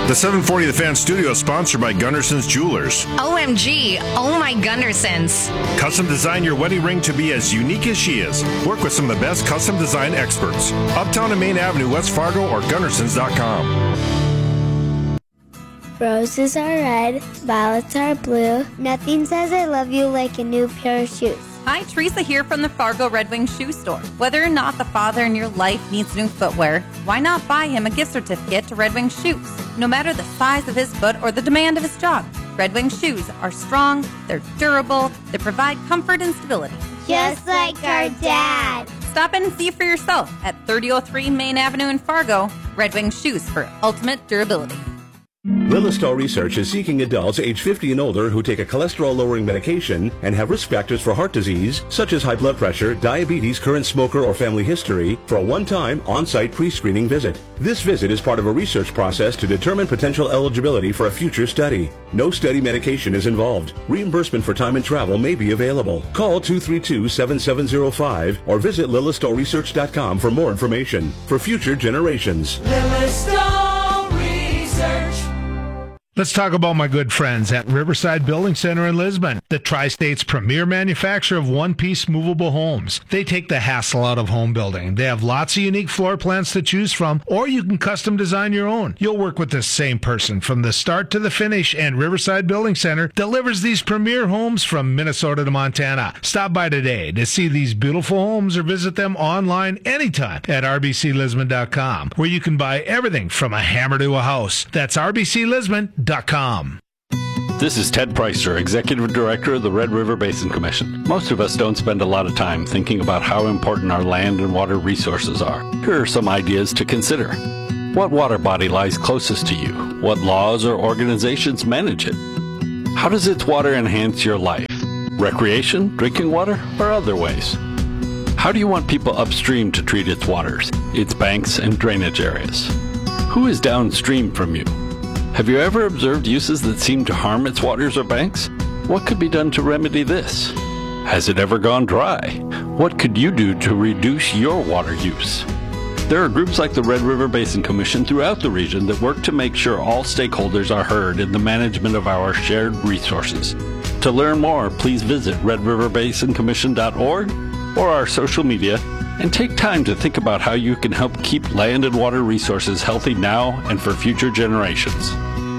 The 740 The Fan studio is sponsored by Gunderson's Jewelers. OMG, oh my Gundersons. Custom design your wedding ring to be as unique as she is. Work with some of the best custom design experts. Uptown and Main Avenue, West Fargo, or Gundersons.com. Roses are red, violets are blue. Nothing says I love you like a new pair of shoes. Hi, Teresa here from the Fargo Red Wing Shoe Store. Whether or not the father in your life needs new footwear, why not buy him a gift certificate to Red Wing Shoes? No matter the size of his foot or the demand of his job, Red Wing shoes are strong, they're durable, they provide comfort and stability. Just like our dad. Stop in and see for yourself at 3003 Main Avenue in Fargo. Red Wing Shoes for ultimate durability. Lillistow Research is seeking adults age 50 and older who take a cholesterol-lowering medication and have risk factors for heart disease, such as high blood pressure, diabetes, current smoker, or family history, for a one-time on-site pre-screening visit. This visit is part of a research process to determine potential eligibility for a future study. No study medication is involved. Reimbursement for time and travel may be available. Call 232-7705 or visit lillistowresearch.com for more information. For future generations. Lillistow Research. Let's talk about my good friends at Riverside Building Center in Lisbon, the Tri-State's premier manufacturer of one-piece movable homes. They take the hassle out of home building. They have lots of unique floor plans to choose from, or you can custom design your own. You'll work with the same person from the start to the finish, and Riverside Building Center delivers these premier homes from Minnesota to Montana. Stop by today to see these beautiful homes or visit them online anytime at rbclisbon.com, where you can buy everything from a hammer to a house. That's rbclisbon.com. This is Ted Preister, Executive Director of the Red River Basin Commission. Most of us don't spend a lot of time thinking about how important our land and water resources are. Here are some ideas to consider. What water body lies closest to you? What laws or organizations manage it? How does its water enhance your life? Recreation, drinking water, or other ways? How do you want people upstream to treat its waters, its banks and drainage areas? Who is downstream from you? Have you ever observed uses that seem to harm its waters or banks? What could be done to remedy this? Has it ever gone dry? What could you do to reduce your water use? There are groups like the Red River Basin Commission throughout the region that work to make sure all stakeholders are heard in the management of our shared resources. To learn more, please visit redriverbasincommission.org or our social media, and take time to think about how you can help keep land and water resources healthy now and for future generations.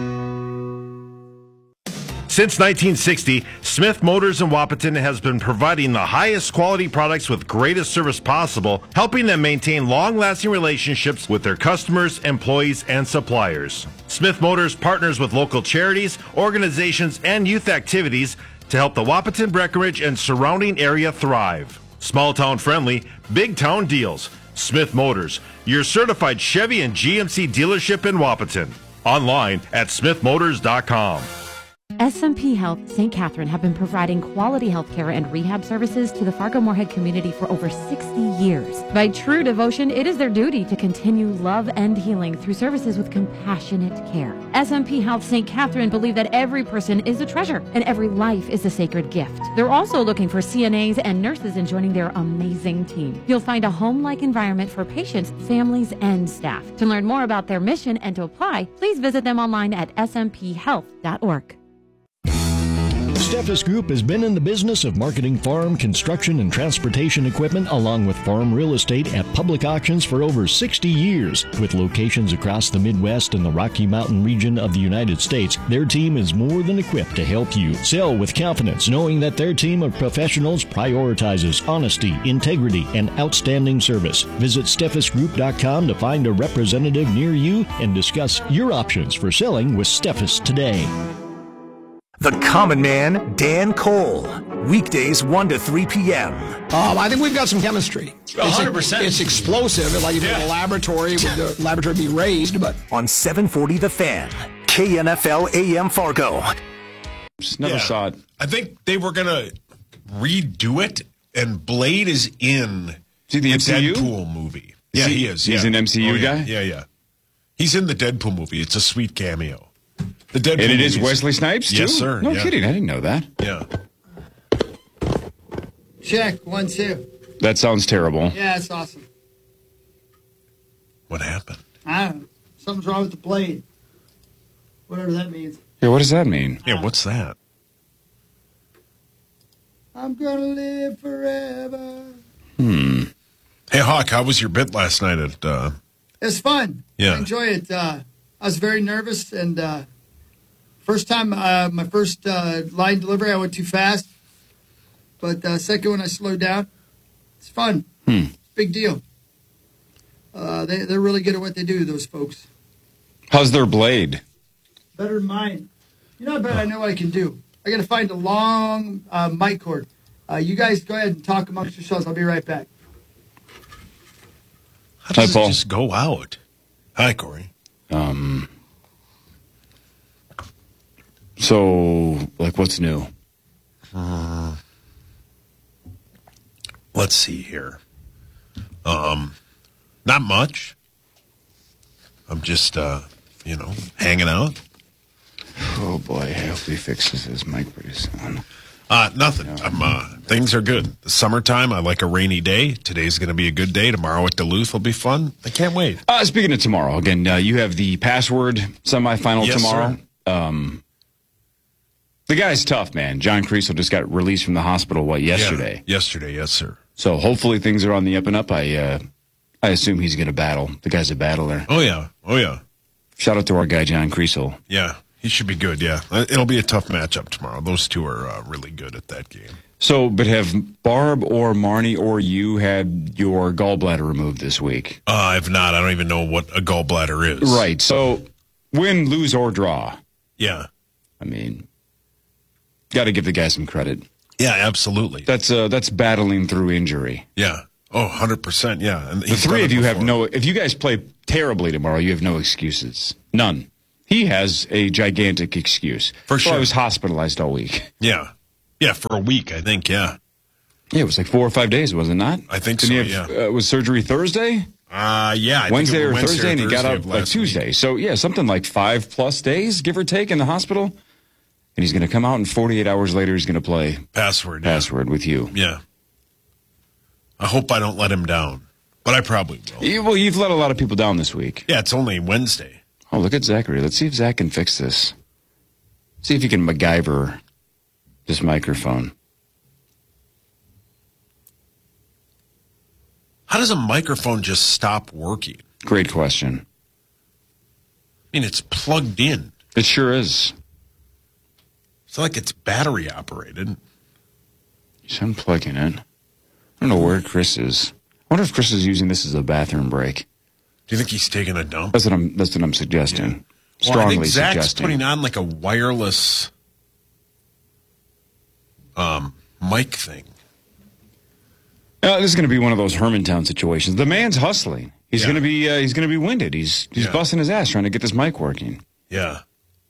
Since 1960, Smith Motors in Wahpeton has been providing the highest quality products with greatest service possible, helping them maintain long-lasting relationships with their customers, employees, and suppliers. Smith Motors partners with local charities, organizations, and youth activities to help the Wahpeton, Breckenridge, and surrounding area thrive. Small town friendly, big town deals. Smith Motors, your certified Chevy and GMC dealership in Wahpeton. Online at smithmotors.com. SMP Health St. Catherine have been providing quality health care and rehab services to the Fargo-Moorhead community for over 60 years. By true devotion, it is their duty to continue love and healing through services with compassionate care. SMP Health St. Catherine believe that every person is a treasure and every life is a sacred gift. They're also looking for CNAs and nurses in joining their amazing team. You'll find a home-like environment for patients, families, and staff. To learn more about their mission and to apply, please visit them online at smphhealth.org. Steffes Group has been in the business of marketing farm, construction, and transportation equipment along with farm real estate at public auctions for over 60 years. With locations across the Midwest and the Rocky Mountain region of the United States, their team is more than equipped to help you sell with confidence, knowing that their team of professionals prioritizes honesty, integrity, and outstanding service. Visit SteffesGroup.com to find a representative near you and discuss your options for selling with Steffes today. The Common Man, Dan Cole. Weekdays 1 to 3 p.m. I think we've got some chemistry. 100%. It's explosive, like you do in a laboratory, with the laboratory be raised, but... On 740 The Fan, KNFL AM Fargo. Just never saw it. I think they were going to redo it, and Blade is in the MCU? Deadpool movie. Yeah, he is. He's an MCU guy? Yeah. He's in the Deadpool movie. It's a sweet cameo. The Deadpool and it is movies. Wesley Snipes, too? Yes, sir. No kidding. I didn't know that. Yeah. Check, 1, 2. That sounds terrible. Yeah, it's awesome. What happened? I don't know. Something's wrong with the blade. Whatever that means. Yeah, what does that mean? Yeah, what's that? I'm gonna live forever. Hey, Hawk, how was your bit last night at... It's fun. Yeah. I enjoy it. I was very nervous, and first time, my first line delivery, I went too fast. But second one, I slowed down. It's fun. Big deal. They're really good at what they do, those folks. How's their blade? Better than mine. You know, I bet I know what I can do. I got to find a long mic cord. You guys go ahead and talk amongst yourselves. I'll be right back. How does Hi, it Paul. just go out? Hi, Corey. So, like, what's new? Let's see here. Not much. I'm just, hanging out. Oh, boy. I hope he fixes his mic pretty soon. Nothing. Things are good. The summertime, I like a rainy day. Today's going to be a good day. Tomorrow at Duluth will be fun. I can't wait. Speaking of tomorrow, again, you have the password semifinal Yes, tomorrow. sir. The guy's tough, man. John Creasel just got released from the hospital, yesterday? Yeah, yesterday, yes, sir. So hopefully things are on the up and up. I assume he's going to battle. The guy's a battler. Oh, yeah. Shout out to our guy, John Creasel. Yeah, he should be good, yeah. It'll be a tough matchup tomorrow. Those two are really good at that game. So, but have Barb or Marnie or you had your gallbladder removed this week? I've not. I don't even know what a gallbladder is. Right. So, win, lose, or draw. Yeah. I mean, got to give the guy some credit. Yeah, absolutely. That's battling through injury. Yeah. Oh, 100%, yeah. And The three of you have if you guys play terribly tomorrow, you have no excuses. None. He has a gigantic excuse. For sure. I was hospitalized all week. Yeah. Yeah, for a week, I think, yeah. Yeah, it was like 4 or 5 days, was it not? I think Didn't so, he have, was surgery Thursday? Yeah. I Wednesday think it or was Thursday, and he got Thursday out of like last Tuesday. week. So, yeah, something like 5+ days, give or take, in the hospital. And he's going to come out, and 48 hours later, he's going to play Password with you. Yeah. I hope I don't let him down, but I probably will. Well, you've let a lot of people down this week. Yeah, it's only Wednesday. Oh, look at Zachary. Let's see if Zach can fix this. See if he can MacGyver this microphone. How does a microphone just stop working? Great question. I mean, it's plugged in. It sure is. It's like it's battery operated. He's unplugging it. I don't know where Chris is. I wonder if Chris is using this as a bathroom break. Do you think he's taking a dump? That's what I'm suggesting. Well, Strongly I think Zach's suggesting. putting on like a wireless mic thing. This is going to be one of those Hermantown situations. The man's hustling. He's going to be winded. He's busting his ass trying to get this mic working. Yeah.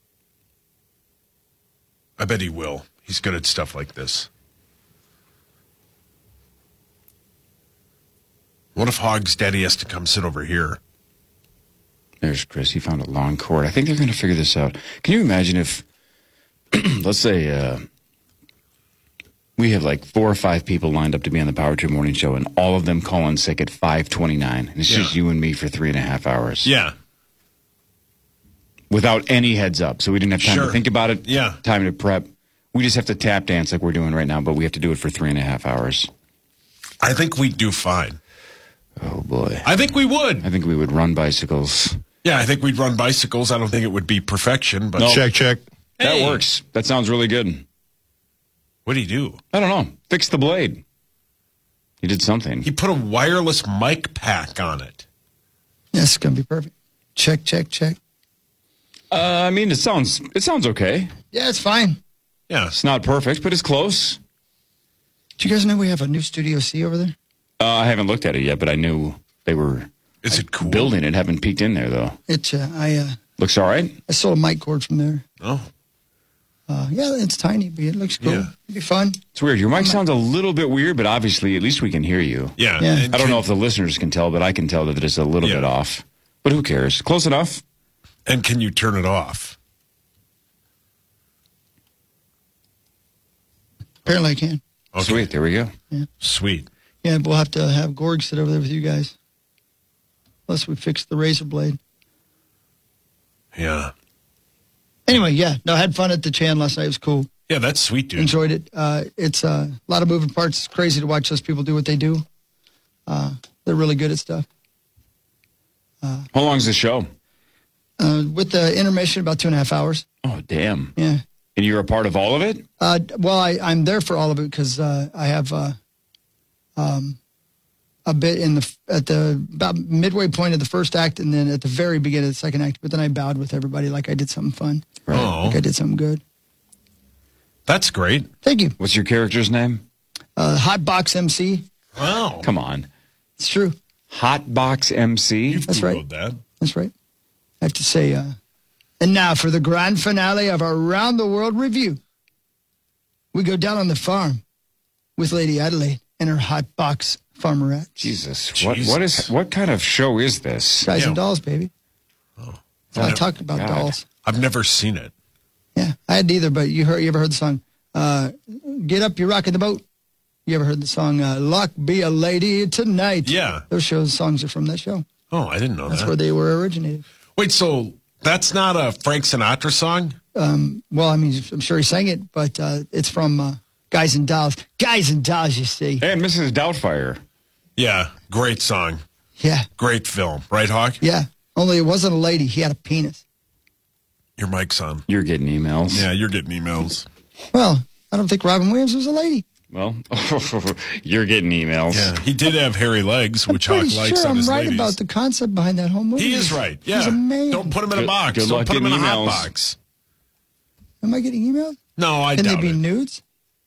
I bet he will. He's good at stuff like this. What if Hog's daddy has to come sit over here? There's Chris. He found a long cord. I think they're going to figure this out. Can you imagine if, let's say, we have like 4 or 5 people lined up to be on the Power Trip Morning Show, and all of them call in sick at 5:29, and it's just you and me for 3.5 hours. Yeah. Without any heads up, so we didn't have time to think about it. Yeah. Time to prep. We just have to tap dance like we're doing right now, but we have to do it for 3.5 hours. I think we'd do fine. Oh boy. I think we would. I think we would run bicycles. Yeah, I think we'd run bicycles. I don't think it would be perfection, but No. Check. That works. That sounds really good. What did he do? I don't know. Fix the blade. He did something. He put a wireless mic pack on it. Yes, it's going to be perfect. Check. I mean, it sounds okay. Yeah, it's fine. Yeah. It's not perfect, but it's close. Do you guys know we have a new Studio C over there? I haven't looked at it yet, but I knew they were building it. Haven't peeked in there, though. Looks all right. I sold a mic cord from there. Oh. Yeah, it's tiny, but it looks cool. Yeah. It'd be fun. It's weird. Your mic sounds a little bit weird, but obviously at least we can hear you. Yeah. Yeah. I don't know if the listeners can tell, but I can tell that it's a little bit off. But who cares? Close enough. And can you turn it off? Apparently I can. Okay. Sweet. There we go. Yeah. Sweet. Yeah, we'll have to have Gorg sit over there with you guys. Unless we fix the razor blade. Yeah. Anyway, yeah. No, I had fun at the Chan last night. It was cool. Yeah, that's sweet, dude. Enjoyed it. It's a lot of moving parts. It's crazy to watch those people do what they do. They're really good at stuff. How long's the show? With the intermission, about 2.5 hours. Oh, damn. Yeah. And you're a part of all of it? Well, I'm there for all of it because I have a bit at the about midway point of the first act, and then at the very beginning of the second act. But then I bowed with everybody like I did something fun. Right. Like I did something good. That's great. Thank you. What's your character's name? Hot Box MC. Wow. Come on. It's true. Hot Box MC? That's right. That. That's right. I have to say, and now for the grand finale of our Around the World review. We go down on the farm with Lady Adelaide and her hot box farmerette. Jesus. What kind of show is this? Guys and dolls, baby. Oh. I talked about dolls. I've never seen it. Yeah, I hadn't either, but you ever heard the song, Get Up, You're Rocking the Boat? You ever heard the song, Luck Be a Lady Tonight? Yeah. Those songs are from that show. Oh, I didn't know That's that. where they were originated. Wait, so that's not a Frank Sinatra song? Well, I mean, I'm sure he sang it, but it's from Guys and Dolls. Guys and Dolls, you see. And Mrs. Doubtfire. Yeah, great song. Yeah. Great film. Right, Hawk? Yeah, only it wasn't a lady. He had a penis. Your mic's on. You're getting emails. Yeah, you're getting emails. Well, I don't think Robin Williams was a lady. Well, you're getting emails. Yeah, he did have hairy legs, which Hawk likes on I'm his right ladies. about the concept behind that whole movie. He is right. Yeah. He's a man. Don't put him in a box. Good Don't luck put him in a getting hot emails. box. Am I getting emailed? No, I Can doubt they be it. nudes?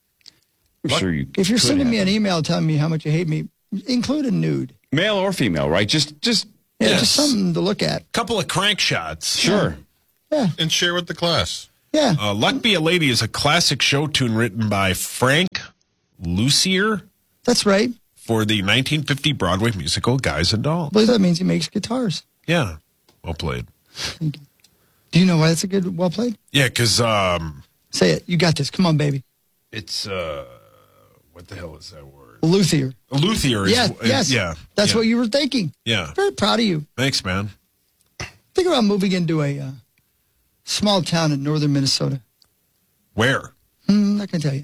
I'm sure you If you're could sending me have an it. email telling me how much you hate me, include a nude. Male or female, right? Just Yeah, just something to look at. Couple of crank shots. Sure. Yeah. And share with the class. Yeah. Luck Be a Lady is a classic show tune written by Frank Lucier That's right. for the 1950 Broadway musical Guys and Dolls. I believe that means he makes guitars. Yeah. Well played. Do you know why that's a good, well played? Yeah, because Say it. You got this. Come on, baby. it's, what the hell is that word? Luthier. Luthier is, Yes. yeah. That's yeah. what you were thinking. Yeah. Very proud of you. Thanks, man. Think about moving into a small town in northern Minnesota. Where? I can tell you.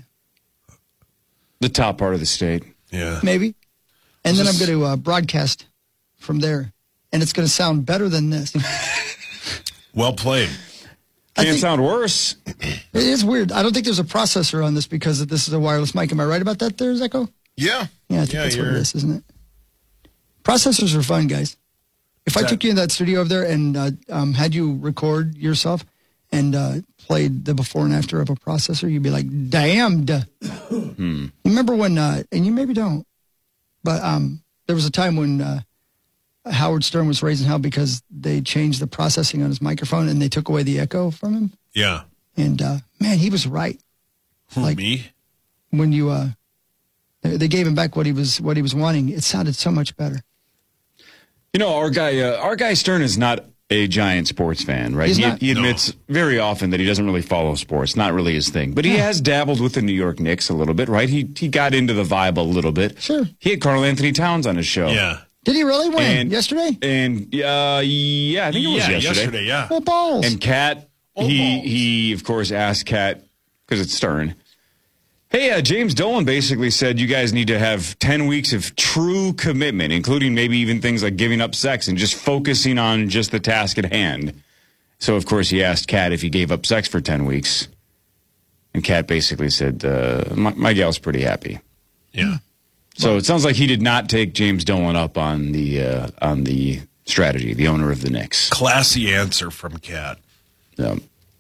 the top part of the state. Yeah. Maybe. And then I'm going to broadcast from there. And it's going to sound better than this. Well played. Can't sound worse. It is weird. I don't think there's a processor on this because this is a wireless mic. Am I right about that there, Zeko? Yeah. Yeah, I think that's what it is, isn't it? Processors are fun, guys. If I took you in that studio over there and had you record yourself and played the before and after of a processor, you'd be like, damned. You remember when, and you maybe don't, but there was a time when Howard Stern was raising hell because they changed the processing on his microphone and they took away the echo from him. Yeah. And, man, he was right. Who, me? When you, they gave him back what he was wanting, it sounded so much better. You know, our guy Stern is not a giant sports fan, right? He's not. He admits very often that he doesn't really follow sports, not really his thing. But he has dabbled with the New York Knicks a little bit, right? He got into the vibe a little bit. Sure. He had Karl Anthony Towns on his show. Yeah. Did he really win And- yesterday? And yeah, I think it was yesterday. Yeah. Well, balls. And Kat, he of course asked Kat, because it's Stern, hey, James Dolan basically said you guys need to have 10 weeks of true commitment, including maybe even things like giving up sex and just focusing on just the task at hand. So, of course, he asked Kat if he gave up sex for 10 weeks. And Kat basically said, my gal's pretty happy. Yeah. So it sounds like he did not take James Dolan up on the strategy, the owner of the Knicks. Classy answer from Kat. Yeah.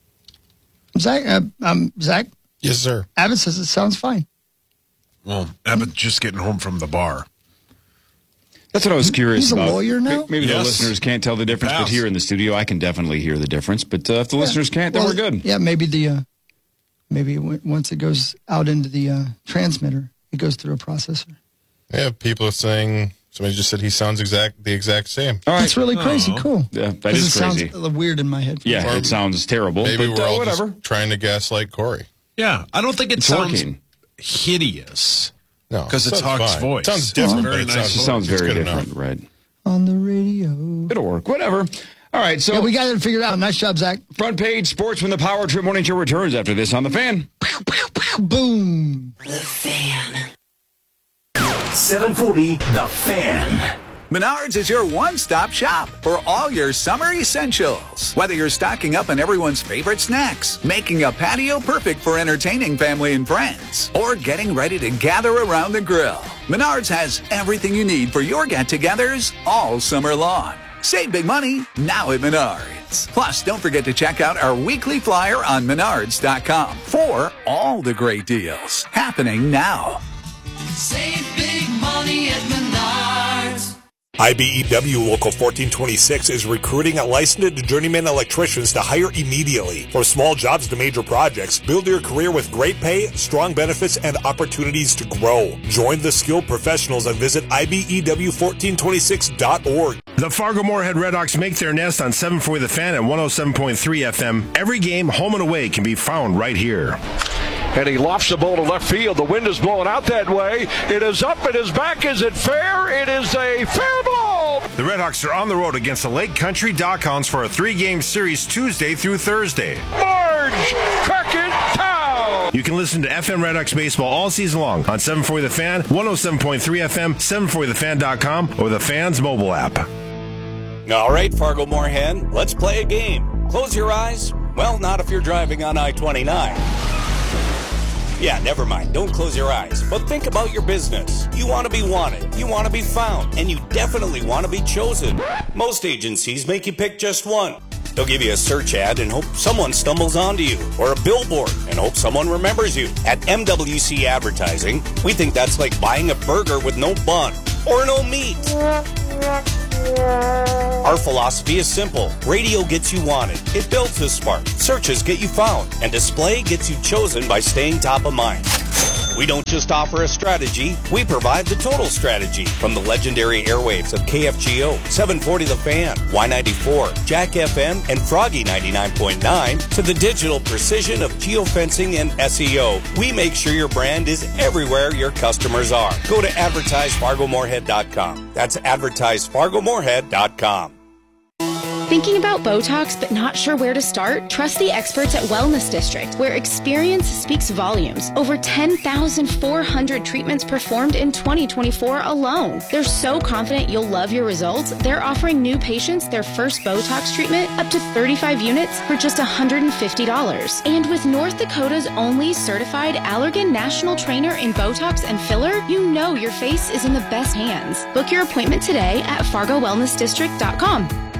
Zach? Yes, sir. Abbott says it sounds fine. Well, Abbott's just getting home from the bar. That's what I was curious He's a about. lawyer now? Maybe the Yes. listeners can't tell the difference, but Pass. here in the studio, I can definitely hear the difference. But if the listeners can't, then we're good. Yeah, maybe once it goes out into the transmitter, it goes through a processor. Yeah, people are saying, somebody just said he sounds the exact same. All right. That's really crazy. Cool. Yeah, that 'Cause is it crazy. sounds weird in my head. Yeah, it sounds terrible. Maybe but we're all whatever. just trying to gaslight Corey. Yeah. I don't think it It's sounds working. hideous. No, Because it's sounds Hawk's fine. voice. Sounds different, Very but it nice. It sounds It's very good different, enough. right? On the radio. It'll work. Whatever. All right, so yeah, we got it figured out. Nice job, Zach. Front page sports when the Power Trip Morning Show returns after this on The Fan. Boom. The Fan. 740, The Fan. Menards is your one-stop shop for all your summer essentials. Whether you're stocking up on everyone's favorite snacks, making a patio perfect for entertaining family and friends, or getting ready to gather around the grill, Menards has everything you need for your get-togethers all summer long. Save big money now at Menards. Plus, don't forget to check out our weekly flyer on Menards.com for all the great deals happening now. Save big money at Menards. IBEW Local 1426 is recruiting licensed journeyman electricians to hire immediately. From small jobs to major projects, build your career with great pay, strong benefits, and opportunities to grow. Join the skilled professionals and visit IBEW1426.org. The Fargo-Moorhead Redhawks make their nest on 740 The Fan and 107.3 FM. Every game, home and away, can be found right here. And he lofts the ball to left field. The wind is blowing out that way. It is up. It is back. Is it fair? It is a fair ball. The Redhawks are on the road against the Lake Country Dockhounds for a 3-game series Tuesday through Thursday. Marge Crockett-Town. You can listen to FM Redhawks baseball all season long on 740 The Fan, 107.3 FM, 740thefan.com, or the Fan's mobile app. All right, Fargo-Moorhead, let's play a game. Close your eyes. Well, not if you're driving on I-29. Yeah, never mind. Don't close your eyes. But think about your business. You want to be wanted. You want to be found. And you definitely want to be chosen. Most agencies make you pick just one. They'll give you a search ad and hope someone stumbles onto you. Or a billboard and hope someone remembers you. At MWC Advertising, we think that's like buying a burger with no bun or no meat. Our philosophy is simple. Radio gets you wanted. It builds the spark. Searches get you found. And display gets you chosen by staying top of mind. We don't just offer a strategy, we provide the total strategy. From the legendary airwaves of KFGO, 740 The Fan, Y94, Jack FM, and Froggy 99.9, to the digital precision of geofencing and SEO. We make sure your brand is everywhere your customers are. Go to advertisefargomoorhead.com. That's advertisefargomoorhead.com. Thinking about Botox but not sure where to start? Trust the experts at Wellness District, where experience speaks volumes. Over 10,400 treatments performed in 2024 alone. They're so confident you'll love your results, they're offering new patients their first Botox treatment up to 35 units for just $150. And with North Dakota's only certified Allergan National Trainer in Botox and filler, you know your face is in the best hands. Book your appointment today at FargoWellnessDistrict.com.